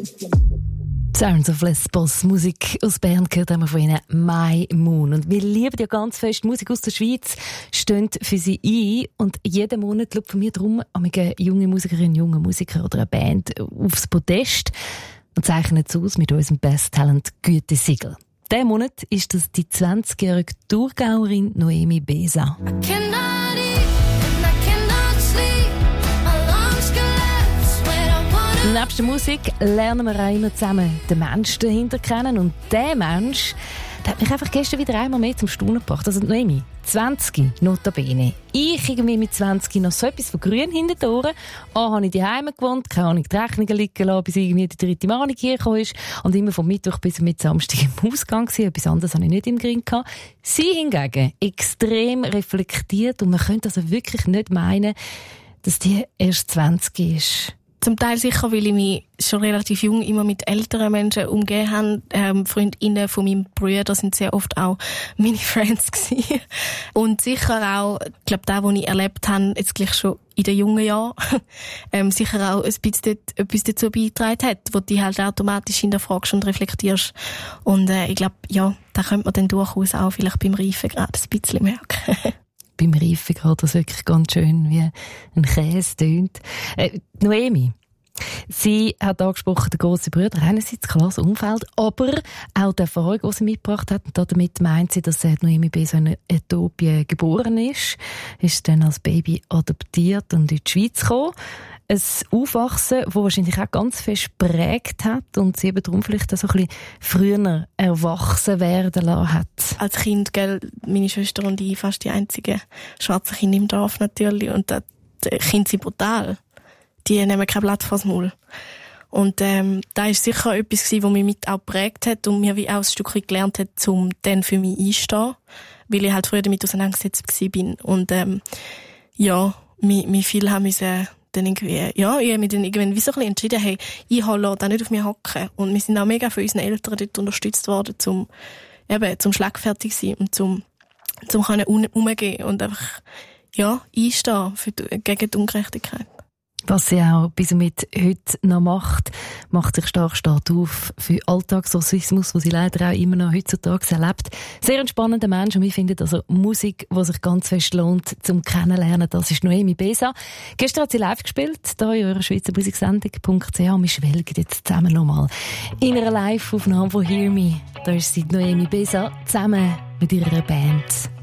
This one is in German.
Sounds of Lesbos, Musik aus Bern, gehört haben wir von ihnen My Moon. Und wir lieben ja ganz fest Musik aus der Schweiz, stehen für sie ein. Und jeden Monat lupfen wir darum an eine junge Musikerin, junge Musiker oder eine Band aufs Podest und zeichnen es aus mit unserem Best Talent Gütesiegel. Diesen Monat ist das die 20-jährige Thurgauerin Noemi Besa. Neben der Musik lernen wir auch immer zusammen den Menschen dahinter kennen. Und der Mensch, der hat mich einfach gestern wieder einmal mehr zum Staunen gebracht. Also Noemi, 20, notabene. Ich irgendwie mit 20 noch so etwas von grün hinter den Ohren. Habe ich daheim gewohnt, keine Ahnung, die Rechnungen liegen lassen, bis irgendwie die dritte Mahnung hier gekommen ist. Und immer vom Mittwoch bis mit Samstag im Ausgang gewesen. Etwas anderes hatte ich nicht im Grind gehabt. Sie hingegen extrem reflektiert. Und man könnte also wirklich nicht meinen, dass die erst 20 ist. Zum Teil sicher, weil ich mich schon relativ jung immer mit älteren Menschen umgeben habe. Freundinnen von meinem Bruder sind sehr oft auch meine Friends gewesen. Und sicher auch, ich glaube, das, was ich erlebt habe, jetzt gleich schon in den jungen Jahren, sicher auch ein bisschen etwas dazu beigetragen hat, wo du halt automatisch hinterfragst und reflektierst. Und ich glaube, ja, da könnte man dann durchaus auch vielleicht beim Reifen gerade ein bisschen merken. Beim Reifen geht das wirklich ganz schön wie ein Käse tönt. Noemi, sie hat angesprochen, der grosse Bruder, einerseits klares Umfeld, aber auch die Erfahrung, die sie mitgebracht hat. Und damit meint sie, dass Noemi Besa in Äthiopien geboren ist dann als Baby adoptiert und in die Schweiz gekommen. Ein Aufwachsen, das wahrscheinlich auch ganz fest geprägt hat und sie eben darum vielleicht auch so ein bisschen früher erwachsen werden lassen hat. Als Kind, gell, meine Schwester und ich fast die einzigen schwarzen Kinder im Dorf natürlich. Und die Kinder sind brutal. Die nehmen kein Blatt vors Maul. Und da ist sicher etwas gewesen, was mich mit auch geprägt hat und mir wie auch ein Stück weit gelernt hat, um dann für mich einzustehen. Weil ich halt früher damit auseinandergesetzt bin. Und ja, mich viel haben müssen dann irgendwie, ja, ich habe mich dann irgendwann wie so ein bisschen entschieden, hey, ich lasse da nicht auf mich hocken. Und wir sind auch mega von unseren Eltern dort unterstützt worden, zum schlagfertig sein und zum können umgehen und einfach, ja, einstehen gegen die Ungerechtigkeit. Was sie auch bis mit heute noch macht sich stark auf für Alltagsrassismus, den sie leider auch immer noch heutzutage erlebt. Sehr ein spannender Mensch und wir finden also Musik, die sich ganz fest lohnt zum Kennenlernen. Das ist Noemi Besa. Gestern hat sie live gespielt, hier in eurer Schweizer Musiksendung.ch. Wir schwelgen jetzt zusammen nochmal in einer Live-Aufnahme von Hear Me. Da ist sie, Noemi Besa, zusammen mit ihrer Band.